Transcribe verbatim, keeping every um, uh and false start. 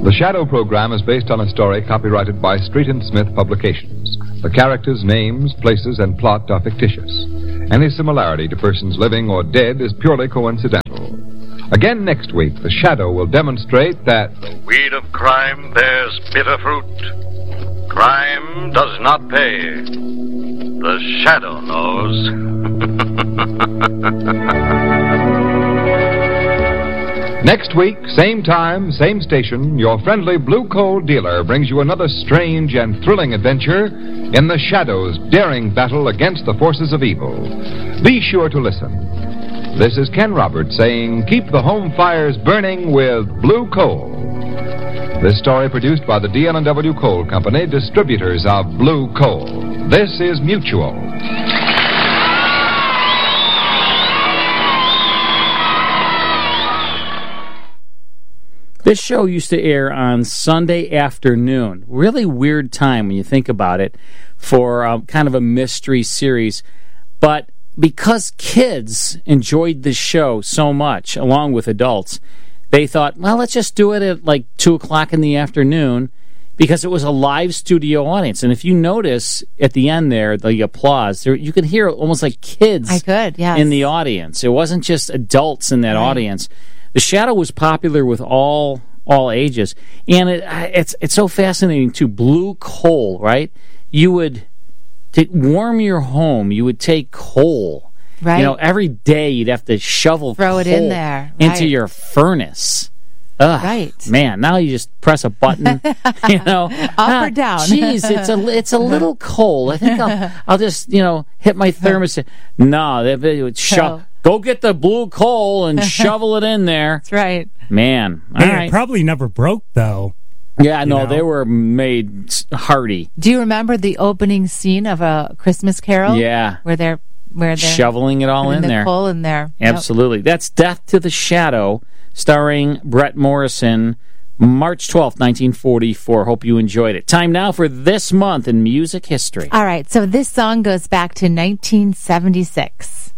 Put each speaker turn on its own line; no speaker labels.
The Shadow program is based on a story copyrighted by Street and Smith Publications. The characters, names, places, and plot are fictitious. Any similarity to persons living or dead is purely coincidental. Again next week, The Shadow will demonstrate that
the weed of crime bears bitter fruit. Crime does not pay. The Shadow knows.
Next week, same time, same station, your friendly Blue Coal dealer brings you another strange and thrilling adventure in The Shadow's daring battle against the forces of evil. Be sure to listen. This is Ken Roberts saying, keep the home fires burning with Blue Coal. This story produced by the D L and W Coal Company, distributors of Blue Coal. This is Mutual.
This show used to air on Sunday afternoon. Really weird time when you think about it for uh, kind of a mystery series. But because kids enjoyed this show so much, along with adults, they thought, well, let's just do it at like two o'clock in the afternoon because it was a live studio audience. And if you notice at the end there, the applause, there, you could hear almost like kids
I could, yes.
in the audience. It wasn't just adults in that right. audience. The Shadow was popular with all all ages, and it, it's it's so fascinating too. Blue coal, right? You would to warm your home. You would take coal,
right?
You know, every day you'd have to shovel
throw
coal
it in there
into
right.
your furnace. Ugh,
right,
man. Now you just press a button, you know,
up
ah,
or down.
Jeez, it's a it's a little cold. I think I'll I'll just you know hit my thermos. No, they would shove. Go get the blue coal and shovel it in there.
That's right.
Man. All
hey,
right.
It probably never broke, though.
Yeah, no,
know?
they were made hardy.
Do you remember the opening scene of A Christmas Carol?
Yeah.
Where they're, where they're
shoveling it all in
the
there.
coal in there.
Absolutely. Yep. That's Death to the Shadow, starring Brett Morrison, March twelfth, nineteen forty-four. Hope you enjoyed it. Time now for This Month in Music History.
All right, so this song goes back to nineteen seventy-six.